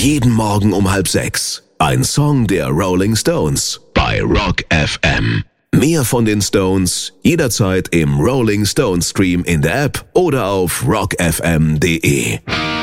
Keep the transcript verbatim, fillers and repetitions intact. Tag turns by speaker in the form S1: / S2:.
S1: Jeden Morgen um halb sechs. Ein Song der Rolling Stones bei Rock F M. Mehr von den Stones jederzeit im Rolling Stones Stream in der App oder auf rock f m punkt d e.